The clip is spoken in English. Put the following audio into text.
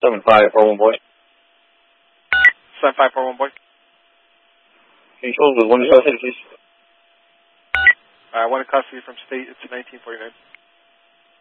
7541 boy. 7541 boy. Can you hold with 1 0 please? I want a custody from state. It's 1949.